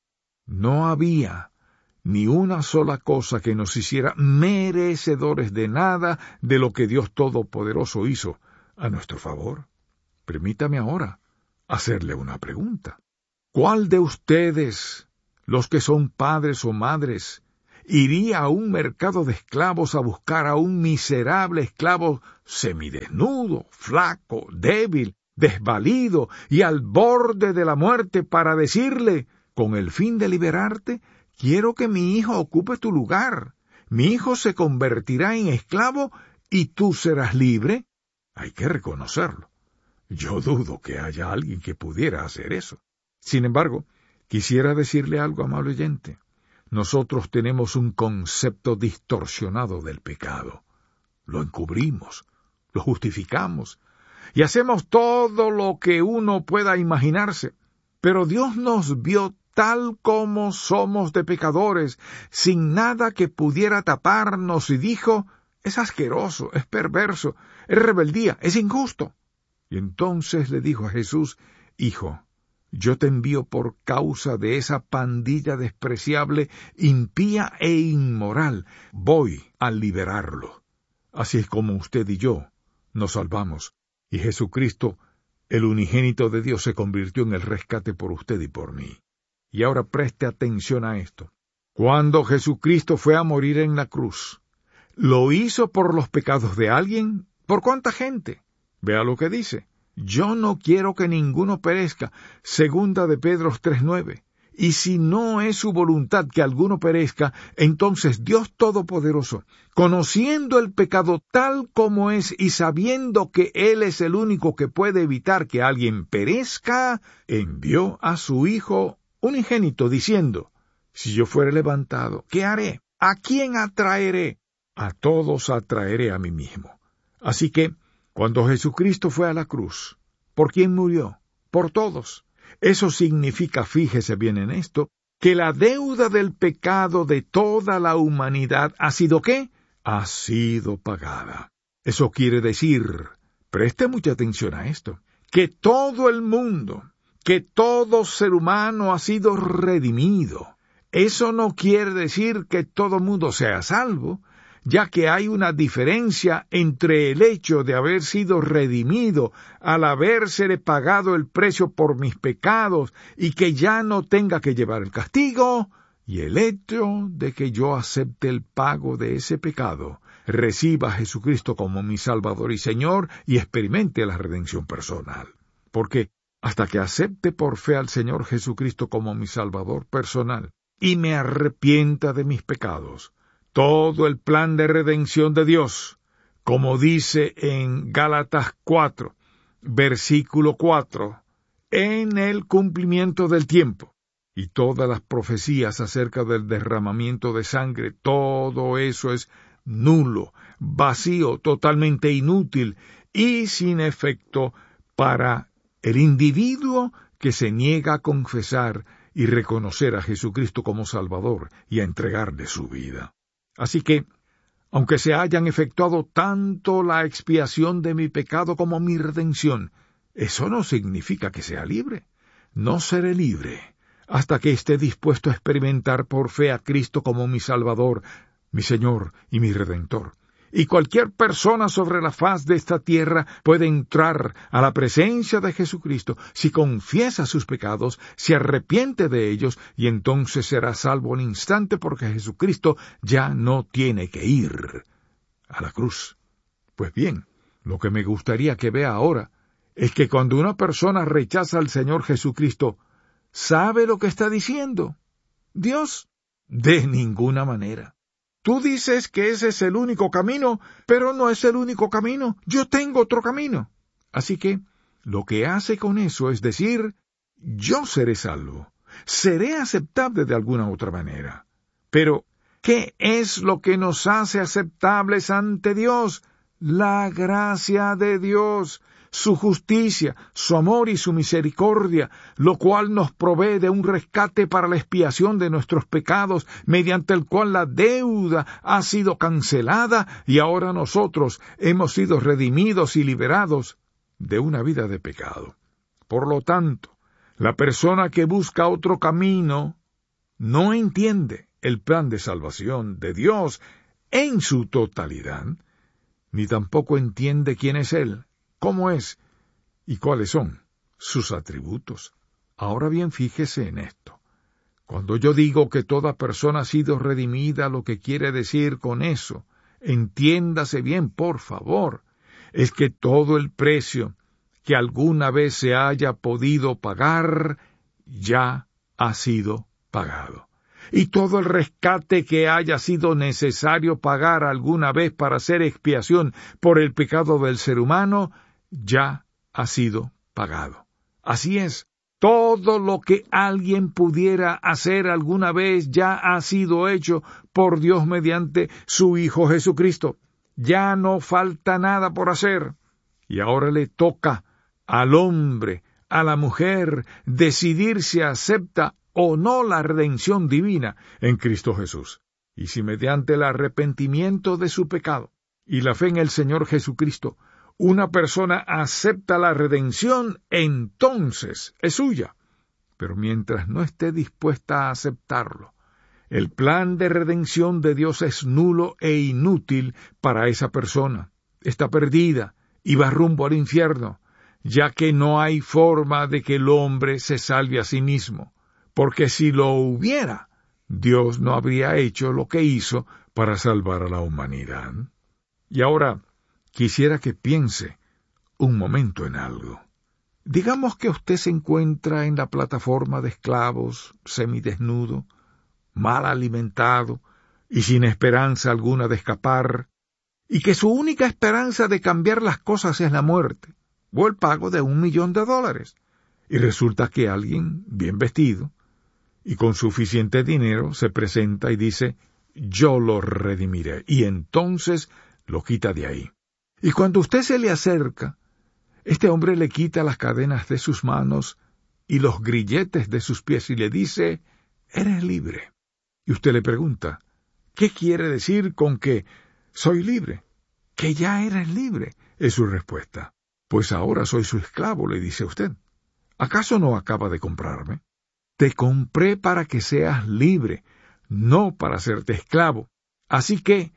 No había ni una sola cosa que nos hiciera merecedores de nada de lo que Dios Todopoderoso hizo a nuestro favor. Permítame ahora hacerle una pregunta. ¿Cuál de ustedes, los que son padres o madres, iría a un mercado de esclavos a buscar a un miserable esclavo semidesnudo, flaco, débil, desvalido y al borde de la muerte para decirle, con el fin de liberarte, quiero que mi hijo ocupe tu lugar, mi hijo se convertirá en esclavo y tú serás libre? Hay que reconocerlo. Yo dudo que haya alguien que pudiera hacer eso. Sin embargo, quisiera decirle algo, amable oyente. Nosotros tenemos un concepto distorsionado del pecado. Lo encubrimos, lo justificamos y hacemos todo lo que uno pueda imaginarse. Pero Dios nos vio tal como somos de pecadores, sin nada que pudiera taparnos, y dijo, es asqueroso, es perverso, es rebeldía, es injusto. Y entonces le dijo a Jesús, Hijo, yo te envío por causa de esa pandilla despreciable, impía e inmoral. Voy a liberarlo. Así es como usted y yo nos salvamos, y Jesucristo, el unigénito de Dios, se convirtió en el rescate por usted y por mí. Y ahora preste atención a esto. Cuando Jesucristo fue a morir en la cruz, ¿lo hizo por los pecados de alguien? ¿Por cuánta gente? Vea lo que dice. Yo no quiero que ninguno perezca, segunda de Pedro 3:9. Y si no es su voluntad que alguno perezca, entonces Dios Todopoderoso, conociendo el pecado tal como es y sabiendo que Él es el único que puede evitar que alguien perezca, envió a su Hijo unigénito diciendo, si yo fuere levantado, ¿qué haré? ¿A quién atraeré? A todos atraeré a mí mismo. Así que, cuando Jesucristo fue a la cruz, ¿por quién murió? Por todos. Eso significa, fíjese bien en esto, que la deuda del pecado de toda la humanidad ha sido ¿qué? Ha sido pagada. Eso quiere decir, preste mucha atención a esto, que todo el mundo, que todo ser humano ha sido redimido. Eso no quiere decir que todo mundo sea salvo, ya que hay una diferencia entre el hecho de haber sido redimido al habérsele pagado el precio por mis pecados y que ya no tenga que llevar el castigo, y el hecho de que yo acepte el pago de ese pecado, reciba a Jesucristo como mi Salvador y Señor y experimente la redención personal. Porque hasta que acepte por fe al Señor Jesucristo como mi Salvador personal y me arrepienta de mis pecados, todo el plan de redención de Dios, como dice en Gálatas 4, versículo 4, en el cumplimiento del tiempo, y todas las profecías acerca del derramamiento de sangre, todo eso es nulo, vacío, totalmente inútil y sin efecto para el individuo que se niega a confesar y reconocer a Jesucristo como Salvador y a entregarle su vida. Así que, aunque se hayan efectuado tanto la expiación de mi pecado como mi redención, eso no significa que sea libre. No seré libre hasta que esté dispuesto a experimentar por fe a Cristo como mi Salvador, mi Señor y mi Redentor. Y cualquier persona sobre la faz de esta tierra puede entrar a la presencia de Jesucristo si confiesa sus pecados, se arrepiente de ellos, y entonces será salvo al instante porque Jesucristo ya no tiene que ir a la cruz. Pues bien, lo que me gustaría que vea ahora es que cuando una persona rechaza al Señor Jesucristo, ¿sabe lo que está diciendo? Dios, de ninguna manera. Tú dices que ese es el único camino, pero no es el único camino. Yo tengo otro camino. Así que, lo que hace con eso es decir, yo seré salvo, seré aceptable de alguna otra manera. Pero, ¿qué es lo que nos hace aceptables ante Dios? La gracia de Dios, su justicia, su amor y su misericordia, lo cual nos provee de un rescate para la expiación de nuestros pecados, mediante el cual la deuda ha sido cancelada y ahora nosotros hemos sido redimidos y liberados de una vida de pecado. Por lo tanto, la persona que busca otro camino no entiende el plan de salvación de Dios en su totalidad, ni tampoco entiende quién es Él, cómo es y cuáles son sus atributos. Ahora bien, fíjese en esto. Cuando yo digo que toda persona ha sido redimida, lo que quiere decir con eso, entiéndase bien, por favor, es que todo el precio que alguna vez se haya podido pagar ya ha sido pagado. Y todo el rescate que haya sido necesario pagar alguna vez para hacer expiación por el pecado del ser humano, ya ha sido pagado. Así es, todo lo que alguien pudiera hacer alguna vez ya ha sido hecho por Dios mediante su Hijo Jesucristo. Ya no falta nada por hacer. Y ahora le toca al hombre, a la mujer, decidir si acepta o no la redención divina en Cristo Jesús. Y si mediante el arrepentimiento de su pecado y la fe en el Señor Jesucristo, una persona acepta la redención, entonces es suya. Pero mientras no esté dispuesta a aceptarlo, el plan de redención de Dios es nulo e inútil para esa persona. Está perdida y va rumbo al infierno, ya que no hay forma de que el hombre se salve a sí mismo, porque si lo hubiera, Dios no habría hecho lo que hizo para salvar a la humanidad. Y ahora, quisiera que piense un momento en algo. Digamos que usted se encuentra en la plataforma de esclavos, semidesnudo, mal alimentado y sin esperanza alguna de escapar, y que su única esperanza de cambiar las cosas es la muerte, o el pago de $1.000.000, y resulta que alguien, bien vestido, y con suficiente dinero, se presenta y dice, yo lo redimiré, y entonces lo quita de ahí. Y cuando usted se le acerca, este hombre le quita las cadenas de sus manos y los grilletes de sus pies y le dice, eres libre. Y usted le pregunta, ¿qué quiere decir con que soy libre? Que ya eres libre, es su respuesta. Pues ahora soy su esclavo, le dice usted. ¿Acaso no acaba de comprarme? Te compré para que seas libre, no para hacerte esclavo. Así que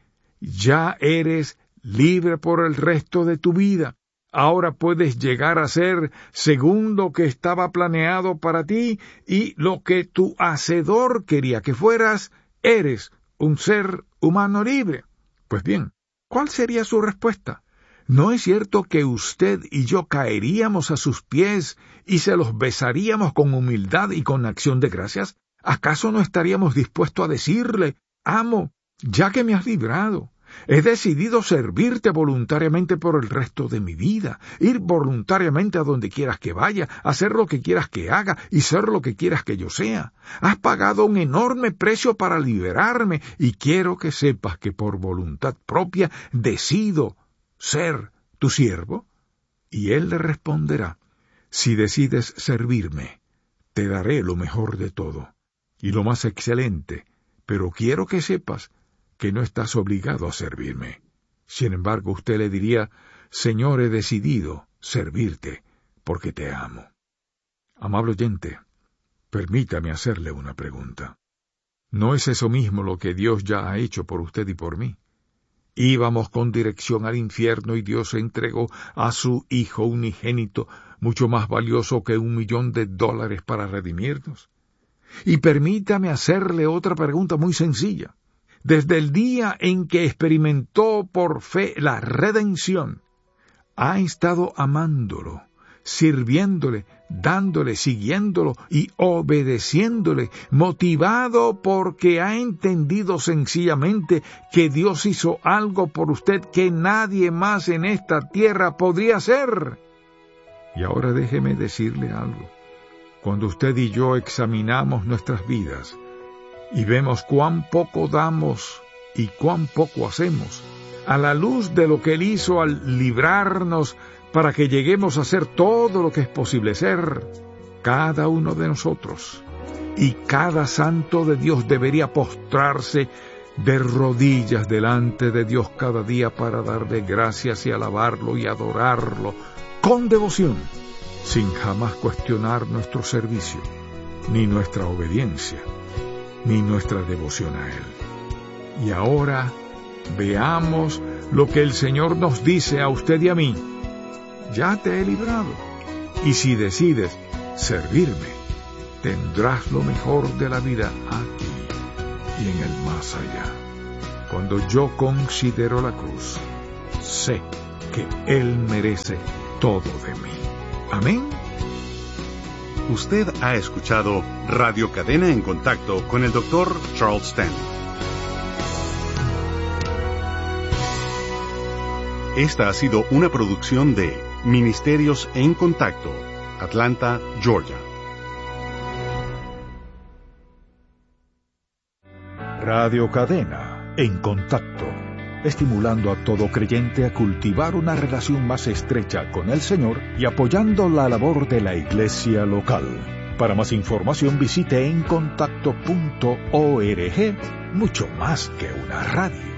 ya eres libre por el resto de tu vida. Ahora puedes llegar a ser según lo que estaba planeado para ti y lo que tu Hacedor quería que fueras, eres un ser humano libre. Pues bien, ¿cuál sería su respuesta? ¿No es cierto que usted y yo caeríamos a sus pies y se los besaríamos con humildad y con acción de gracias? ¿Acaso no estaríamos dispuestos a decirle, amo, ya que me has librado? He decidido servirte voluntariamente por el resto de mi vida, ir voluntariamente a donde quieras que vaya, hacer lo que quieras que haga y ser lo que quieras que yo sea. Has pagado un enorme precio para liberarme y quiero que sepas que por voluntad propia decido ser tu siervo. Y él le responderá, si decides servirme, te daré lo mejor de todo y lo más excelente, pero quiero que sepas que no estás obligado a servirme. Sin embargo, usted le diría, Señor, he decidido servirte, porque te amo. Amable oyente, permítame hacerle una pregunta. ¿No es eso mismo lo que Dios ya ha hecho por usted y por mí? Íbamos con dirección al infierno y Dios entregó a su Hijo unigénito, mucho más valioso que $1.000.000 para redimirnos. Y permítame hacerle otra pregunta muy sencilla. Desde el día en que experimentó por fe la redención, ha estado amándolo, sirviéndole, dándole, siguiéndolo y obedeciéndole, motivado porque ha entendido sencillamente que Dios hizo algo por usted que nadie más en esta tierra podría hacer. Y ahora déjeme decirle algo. Cuando usted y yo examinamos nuestras vidas, y vemos cuán poco damos y cuán poco hacemos, a la luz de lo que Él hizo al librarnos para que lleguemos a ser todo lo que es posible ser, cada uno de nosotros y cada santo de Dios debería postrarse de rodillas delante de Dios cada día para darle gracias y alabarlo y adorarlo con devoción, sin jamás cuestionar nuestro servicio ni nuestra obediencia. ni nuestra devoción a Él. Y ahora veamos lo que el Señor nos dice a usted y a mí. Ya te he librado, y si decides servirme, tendrás lo mejor de la vida aquí y en el más allá. Cuando yo considero la cruz, sé que Él merece todo de mí. Amén. Usted ha escuchado Radio Cadena en Contacto con el Dr. Charles Stanley. Esta ha sido una producción de Ministerios en Contacto, Atlanta, Georgia. Radio Cadena en Contacto, estimulando a todo creyente a cultivar una relación más estrecha con el Señor y apoyando la labor de la iglesia local. Para más información visite encontacto.org, mucho más que una radio.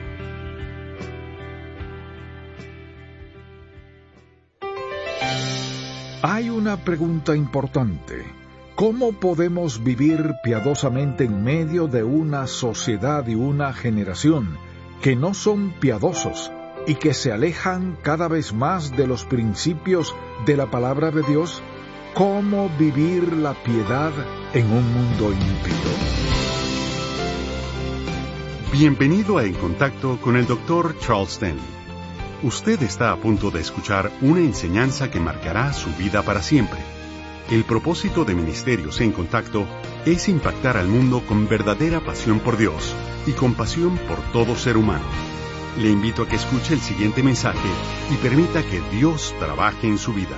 Hay una pregunta importante. ¿Cómo podemos vivir piadosamente en medio de una sociedad y una generación que no son piadosos y que se alejan cada vez más de los principios de la palabra de Dios? ¿Cómo vivir la piedad en un mundo impío? Bienvenido a En Contacto con el Dr. Charles Stanley. Usted está a punto de escuchar una enseñanza que marcará su vida para siempre. El propósito de Ministerios en Contacto es impactar al mundo con verdadera pasión por Dios y compasión por todo ser humano. Le invito a que escuche el siguiente mensaje y permita que Dios trabaje en su vida.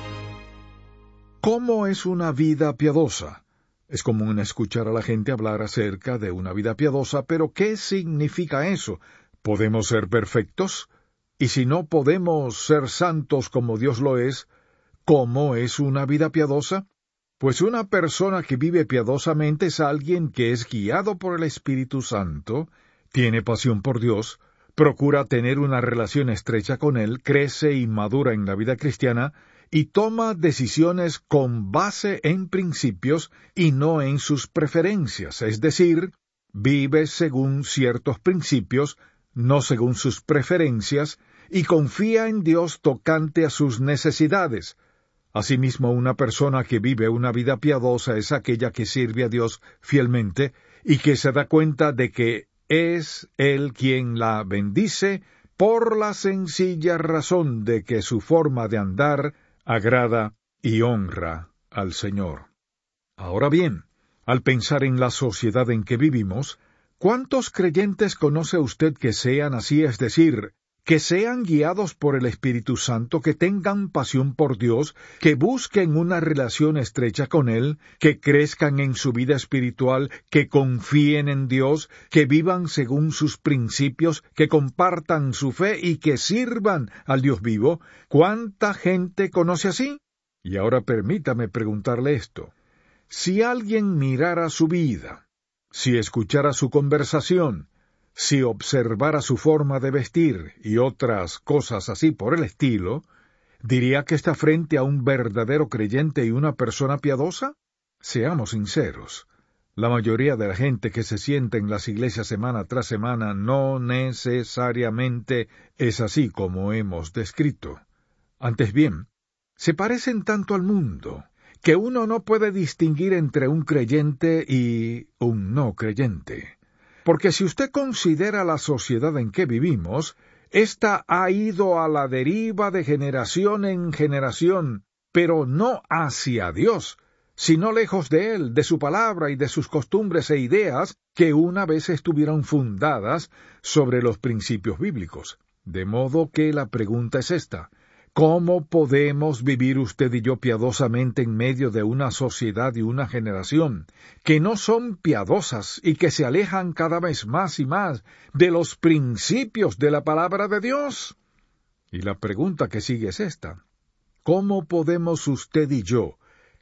¿Cómo es una vida piadosa? Es común escuchar a la gente hablar acerca de una vida piadosa, pero ¿qué significa eso? ¿Podemos ser perfectos? Y si no podemos ser santos como Dios lo es, ¿cómo es una vida piadosa? Pues una persona que vive piadosamente es alguien que es guiado por el Espíritu Santo, tiene pasión por Dios, procura tener una relación estrecha con Él, crece y madura en la vida cristiana, y toma decisiones con base en principios y no en sus preferencias, es decir, vive según ciertos principios, no según sus preferencias, y confía en Dios tocante a sus necesidades. Asimismo, una persona que vive una vida piadosa es aquella que sirve a Dios fielmente y que se da cuenta de que es Él quien la bendice por la sencilla razón de que su forma de andar agrada y honra al Señor. Ahora bien, al pensar en la sociedad en que vivimos, ¿cuántos creyentes conoce usted que sean así, es decir, que sean guiados por el Espíritu Santo, que tengan pasión por Dios, que busquen una relación estrecha con Él, que crezcan en su vida espiritual, que confíen en Dios, que vivan según sus principios, que compartan su fe y que sirvan al Dios vivo? ¿Cuánta gente conoce así? Y ahora permítame preguntarle esto. Si alguien mirara su vida, si escuchara su conversación, si observara su forma de vestir y otras cosas así por el estilo, ¿diría que está frente a un verdadero creyente y una persona piadosa? Seamos sinceros. La mayoría de la gente que se sienta en las iglesias semana tras semana no necesariamente es así como hemos descrito. Antes bien, se parecen tanto al mundo que uno no puede distinguir entre un creyente y un no creyente. Porque si usted considera la sociedad en que vivimos, ésta ha ido a la deriva de generación en generación, pero no hacia Dios, sino lejos de Él, de su palabra y de sus costumbres e ideas que una vez estuvieron fundadas sobre los principios bíblicos. De modo que la pregunta es esta: ¿cómo podemos vivir usted y yo piadosamente en medio de una sociedad y una generación que no son piadosas y que se alejan cada vez más y más de los principios de la palabra de Dios? Y la pregunta que sigue es esta: ¿cómo podemos usted y yo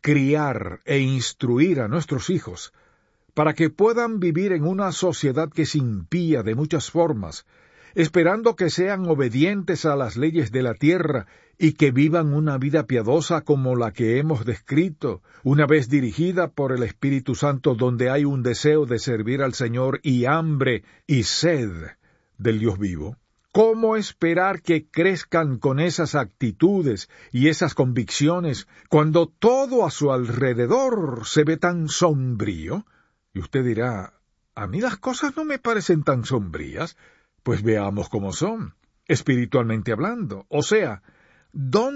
criar e instruir a nuestros hijos para que puedan vivir en una sociedad que es impía de muchas formas, esperando que sean obedientes a las leyes de la tierra y que vivan una vida piadosa como la que hemos descrito, una vez dirigida por el Espíritu Santo, donde hay un deseo de servir al Señor y hambre y sed del Dios vivo. ¿Cómo esperar que crezcan con esas actitudes y esas convicciones cuando todo a su alrededor se ve tan sombrío? Y usted dirá, a mí las cosas no me parecen tan sombrías. Pues veamos cómo son, espiritualmente hablando. O sea, ¿dónde